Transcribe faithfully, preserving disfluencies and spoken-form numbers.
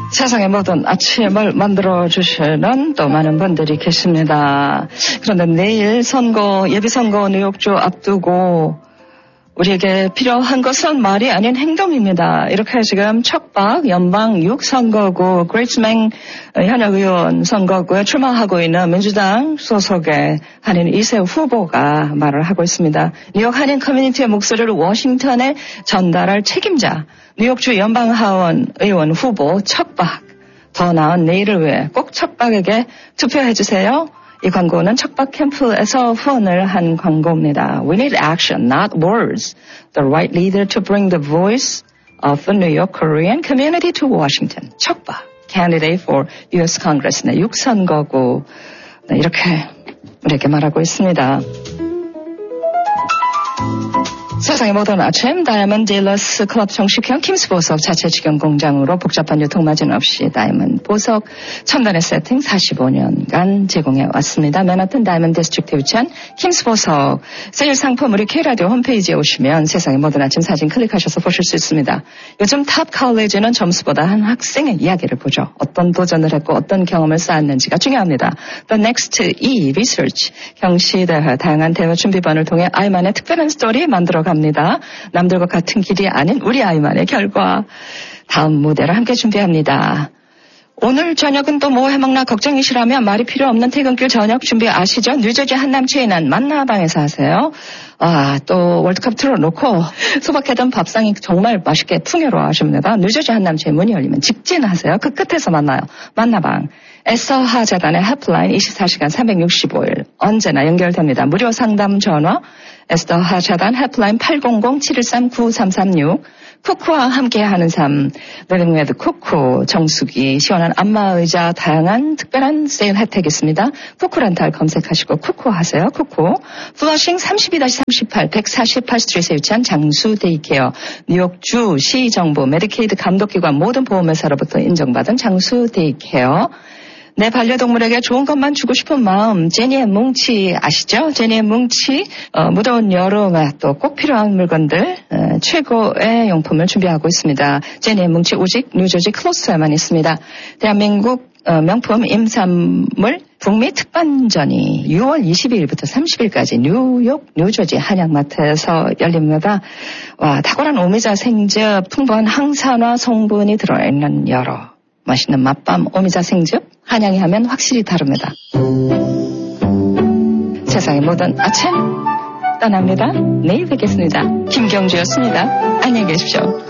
세상의 모든 아침을 만들어주시는 또 많은 분들이 계십니다. 그런데 내일 선거, 예비선거 뉴욕주 앞두고 우리에게 필요한 것은 말이 아닌 행동입니다. 이렇게 지금 척박 연방 육 선거구 그레이츠맹 현역 의원 선거구에 출마하고 있는 민주당 소속의 한인 이 세 후보가 말을 하고 있습니다. 뉴욕 한인 커뮤니티의 목소리를 워싱턴에 전달할 책임자 뉴욕주 연방하원 의원 후보 척박, 더 나은 내일을 위해 꼭 척박에게 투표해주세요. 이 광고는 척박 캠프에서 후원을 한 광고입니다. We need action, not words. The right leader to bring the voice of the New York Korean community to Washington. 척박, candidate for U S Congress 네, 육 선거구. 네, 이렇게 우리에게 말하고 있습니다. 세상의 모든 아침 다이아몬드 딜러스 클럽 정식형 킴스 보석 자체 직영 공장으로 복잡한 유통 마진 없이 다이아몬드 보석 첨단의 세팅 사십오 년간 제공해 왔습니다. 맨하튼 다이아몬드 디스트릭트에 위치한 킴스 보석 세일 상품 우리 K라디오 홈페이지에 오시면 세상의 모든 아침 사진 클릭하셔서 보실 수 있습니다. 요즘 탑 컬리지는 점수보다 한 학생의 이야기를 보죠. 어떤 도전을 했고 어떤 경험을 쌓았는지가 중요합니다. The Next E Research 경시대회 다양한 대화 준비반을 통해 아이만의 특별한 스토리 만들어 갑니다. 남들과 같은 길이 아닌 우리 아이만의 결과. 다음 무대를 함께 준비합니다. 오늘 저녁은 또 뭐 해먹나 걱정이시라면 말이 필요 없는 퇴근길 저녁 준비 아시죠? 뉴저지 한남 체인한 만나방에서 하세요. 아, 또 월드컵 틀어놓고 소박했던 밥상이 정말 맛있게 풍요로워 하십니다. 뉴저지 한남 체인 문이 열리면 직진하세요. 그 끝에서 만나요. 만나방. 에서하 재단의 헬프라인 이십사 시간 삼백육십오 일 언제나 연결됩니다. 무료 상담 전화 에서하 재단 헬프라인 팔공공 칠일삼 구삼삼육 쿠쿠와 함께하는 삶 Living with 쿠쿠 정수기 시원한 안마의자 다양한 특별한 세일 혜택 있습니다. 쿠쿠 렌탈 검색하시고 쿠쿠 하세요. 쿠쿠 플러싱 삼십이 삼십팔 백사십팔 스트리트에 위치한 장수 데이케어 뉴욕주 시정부 메디케이드 감독기관 모든 보험회사로부터 인정받은 장수 데이케어 내 반려동물에게 좋은 것만 주고 싶은 마음 제니의 뭉치 아시죠? 제니의 뭉치 어, 무더운 여름에 또 꼭 필요한 물건들 어, 최고의 용품을 준비하고 있습니다. 제니의 뭉치 오직 뉴저지 클로스에만 있습니다. 대한민국 어, 명품 임산물 북미 특판전이 유월 이십이일부터 삼십일까지 뉴욕 뉴저지 한약마트에서 열립니다. 와, 탁월한 오미자 생즙 풍부한 항산화 성분이 들어있는 여러 맛있는 맛밤 오미자 생즙 한양이 하면 확실히 다릅니다. 세상의 모든 아침 떠납니다. 내일 뵙겠습니다. 김경주였습니다. 안녕히 계십시오.